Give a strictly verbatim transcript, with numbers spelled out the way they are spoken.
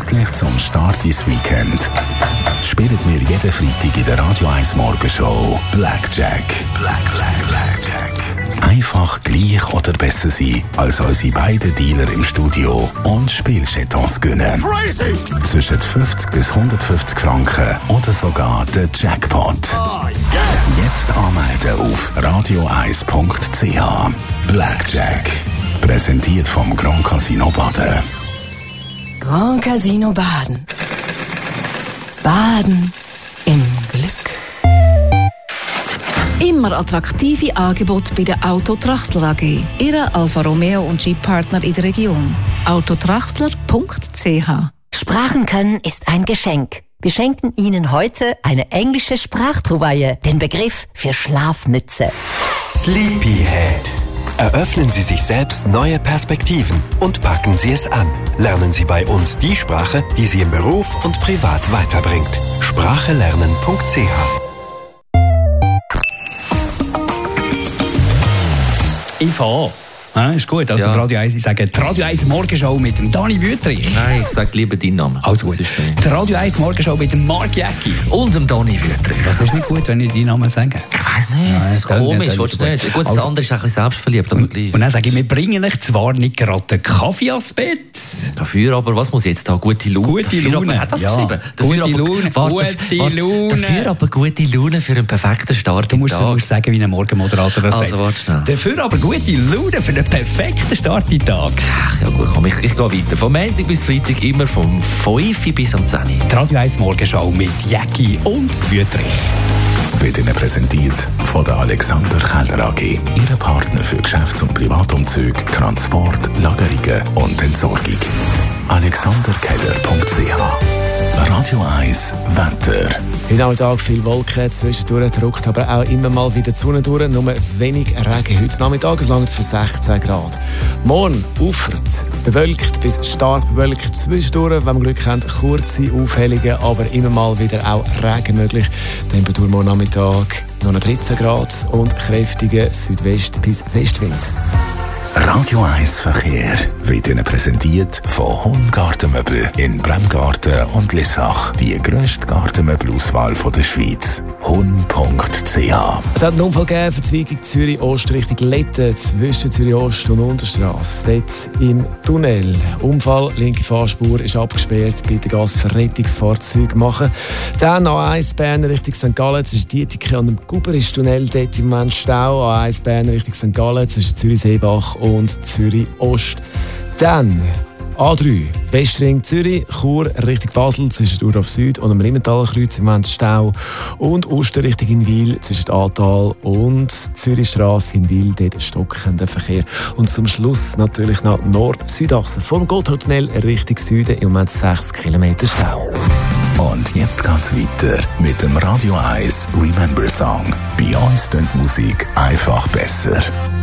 Pünktlich zum Start ins Weekend spielen wir jeden Freitag in der Radio eins Morgenshow Blackjack. Blackjack. Blackjack. Einfach gleich oder besser sein als unsere beiden Dealer im Studio und Spielchetons gewinnen. Crazy. Zwischen fünfzig bis hundertfünfzig Franken oder sogar der Jackpot. Oh, yeah. Jetzt anmelden auf radio eins punkt c h. Blackjack. Präsentiert vom Grand Casino Baden. Grand Casino Baden. Baden im Glück. Immer attraktive Angebote bei der Auto Traxler A G. Ihre Alfa Romeo und Jeep-Partner in der Region. autotraxler punkt c h. Sprachen können ist ein Geschenk. Wir schenken Ihnen heute eine englische Sprachtrouvaille, den Begriff für Schlafmütze. Sleepyhead. Eröffnen Sie sich selbst neue Perspektiven und packen Sie es an. Lernen Sie bei uns die Sprache, die Sie im Beruf und privat weiterbringt. sprache lernen punkt c h. Ich fahre. Ja, ist gut. Also ja. Radio eins, ich sage die Radio eins Morgenshow mit dem Dani Wüthrich. Nein, ich sage lieber deinen Namen. Also gut. Die Radio eins Morgenshow mit dem Marc Jäcki. Und dem Dani Wüthrich. Das ist nicht gut, wenn ich deinen Namen sage. Ich weiss nicht, es ist komisch, willst du nicht? Gut, das also, andere ist ein bisschen selbstverliebt, aber gleich. Und dann sage ich, wir bringen euch zwar nicht gerade den Kaffee ans Bett. Dafür aber, was muss jetzt da? Gute Laune. Gute dafür Laune. Aber, hat das ja. geschrieben? Dafür gute aber, Laune. Warte, gute warte, Laune. Dafür aber gute Laune für einen perfekten Start. Du musst, Tag. Du musst sagen, wie ein Morgenmoderator das also, sagt. Warte schnell. Dafür aber gute Laune für einen perfekten Start in den Tag. Ach, ja gut, komm, ich, ich gehe weiter. Vom Montag bis Freitag immer vom fünf bis um zehn. Die Radio eins Morgenshow mit Jäcki und Wüthrich. Wird Ihnen präsentiert von der Alexander Keller A G. Ihre Partner für Geschäfts- und Privatumzüge, Transport, Lagerungen und Entsorgung. alexander keller punkt c h. Radio eins Wetter. Heute Nachmittag viel Wolken, zwischendurch drückt aber auch immer mal wieder die Sonne durch. Nur wenig Regen heute Nachmittag, es langt für sechzehn Grad. Morgen aufwärts, bewölkt bis stark bewölkt. Zwischendurch, wenn wir Glück haben, kurze Aufhellungen, aber immer mal wieder auch Regen möglich. Temperatur morgen Nachmittag noch dreizehn Grad und kräftige Südwest- bis Westwind. Radio eins Verkehr wird Ihnen präsentiert von Hun Gartenmöbel in Bremgarten und Lissach. Die grösste Gartenmöbelauswahl der Schweiz. hun punkt c h. Es hat einen Unfall gegeben, Verzweigung Zürich-Ost Richtung Letten zwischen Zürich-Ost und Unterstrasse. Dort im Tunnel. Unfall, linke Fahrspur ist abgesperrt. Bitte Gas für Rettungsfahrzeuge machen. Dann A eins Bern Richtung Sankt Gallen zwischen Dietike und dem Guberisch-Tunnel. Dort im Moment Stau. A eins Bern Richtung Sankt Gallen zwischen Zürich-Seebach und Zürich-Ost. Dann A drei, Westring Zürich, Chur Richtung Basel zwischen Urauf Süd und dem Rimmenthaler-Kreuz im Moment Stau. Und Osten Richtung Hinwil zwischen Aartal und Zürichstrasse Hinwil, dort stockender Verkehr. Und zum Schluss natürlich noch Nord-Südachse vom Gotthardtunnel Richtung Süden im Moment sechs Kilometer Stau. Und jetzt geht's weiter mit dem Radio eins Remember Song. Bei uns klingt Musik einfach besser.